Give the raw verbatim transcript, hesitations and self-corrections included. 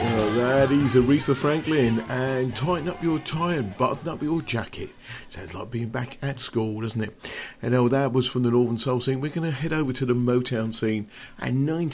Oh, that is Aretha Franklin, and tighten up your tie and button up your jacket. Sounds like being back at school, doesn't it? And oh, that was from the Northern Soul scene. We're going to head over to the Motown scene, and nineteen